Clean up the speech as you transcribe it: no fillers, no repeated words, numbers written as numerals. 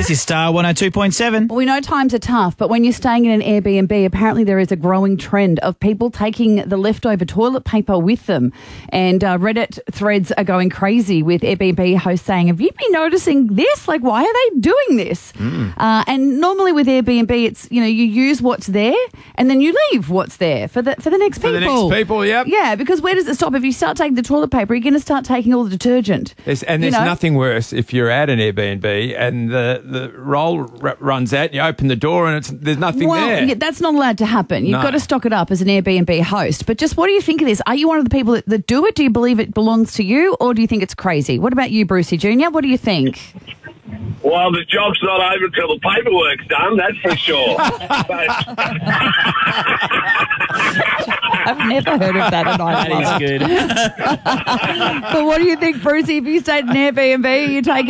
This is Star 102.7. We know times are tough, but when you're staying in an Airbnb, apparently there is a growing trend of people taking the leftover toilet paper with them. And Reddit threads are going crazy with Airbnb hosts saying, have you been noticing this? Like, why are they doing this? And normally with Airbnb, it's, you use what's there and then you leave what's there for the next people. For the next people, yep. Yeah, because where does it stop? If you start taking the toilet paper, you're going to start taking all the detergent. There's nothing worse if you're at an Airbnb and the roll runs out, you open the door and there's nothing there. Yeah, that's not allowed to happen. You've got to stock it up as an Airbnb host. But just what do you think of this? Are you one of the people that do it? Do you believe it belongs to you, or do you think it's crazy? What about you, Brucey Jr.? What do you think? Well, the job's not over until the paperwork's done, that's for sure. I've never heard of that, and I That is good. But what do you think, Brucey? If you stayed in Airbnb, you take